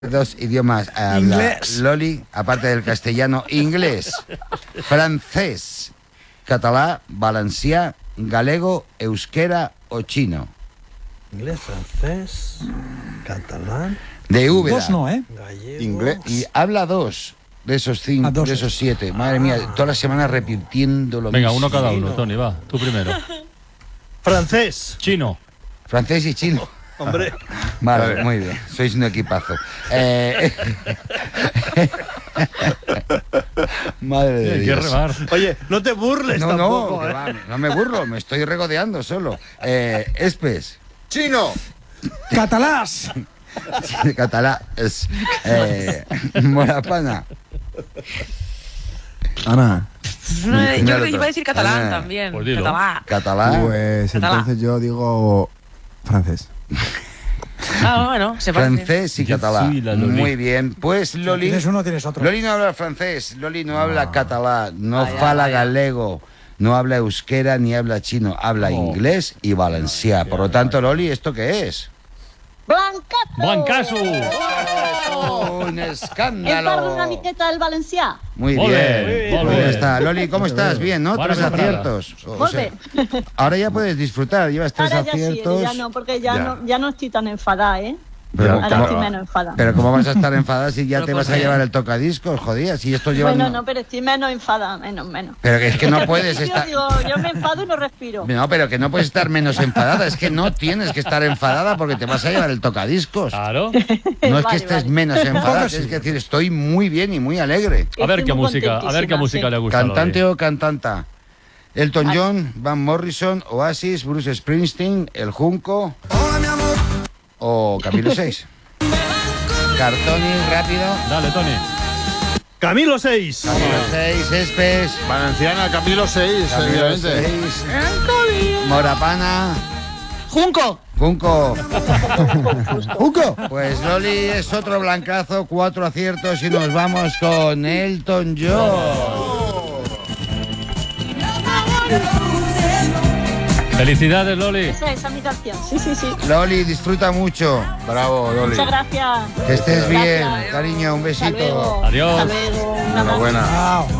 Dos idiomas habla Inglés. Loli, aparte del castellano, inglés, francés, catalán, valencià, galego, euskera o chino. Inglés, francés, catalán, De Úbeda. Dos no, ¿eh? gallego. Inglés. Y habla dos de esos cinco, Dos. de esos 7. Madre mía, todas las semanas repitiendo lo Venga, mismo. uno cada uno, Chino. Tony, va, tú primero. Francés. Chino. Francés y chino. Hombre. Vale, muy bien. Sois un equipazo. Madre de Hay que Dios. remar. Oye, no te burles No, tampoco, no, ¿eh? que va, no me burlo, me estoy regodeando solo. Espes, ¡Chino! Catalás. catalá, es morapana. Ana, Yo Mira creo el que iba otro. a decir catalán Ah, también. pues dilo. Catalán. Catalá, pues Catalán. entonces yo digo francés. Ah, bueno, se parece. francés y Yo catalá. soy la Loli. Muy bien, pues Loli. Tienes uno, tienes otro. Loli no habla francés, Loli no habla catalá, no Vaya, fala vaya. galego, no habla euskera ni habla chino, habla inglés y valencià. Por lo tanto, Loli, ¿esto qué es? ¡Blancazo! Un Hem escándalo. parlat una miqueta del valencià. Muy Ole, bien. ole. Pues ya está. Loli, ¿cómo estás? Bien, ¿no? Buena Tres temporada. aciertos. O Molt sea, bé. ahora ya puedes disfrutar. Llevas tres Ara ja sí, aciertos. ja no, perquè Ja. ja no estic tan enfadada, ¿eh? Pero, Ara ¿cómo, estic menos enfadada. pero ¿cómo vas a estar enfadada si ya Pero te ¿por vas a qué? llevar el tocadiscos? Jodía, si esto lleva... Bueno, no, pero estoy menos enfadada, menos. Pero que es que no puedes Yo estar... digo, yo me enfado y no respiro. No, pero que no puedes estar menos enfadada. Es que no tienes que estar enfadada porque te vas a llevar el tocadiscos. Claro. No es que Vale, estés vale. menos enfadada, sí. es que decir, estoy muy bien y muy alegre. A ver Estoy qué muy música, contentísima, sí. le gusta. a Loli. ¿Cantante o cantanta? Elton John, Van Morrison, Oasis, Bruce Springsteen, El Junco o Camilo 6. Cartoni, rápido. Dale, Tony. Camilo 6. Camilo 6, Espes. Valenciana, Camilo 6, Camilo evidentemente. 6. Morapana. Junco. Junco. Hugo. Pues Loli es otro blancazo, 4 aciertos y nos vamos con Elton John. Felicidades, Loli. Esa es mi canción. Sí. Loli, disfruta mucho. Bravo, Loli. Muchas gracias. Que estés bien, Gracias. cariño, un Hasta besito. luego. Adiós. Hasta luego. Un abrazo. Enhorabuena. Chao.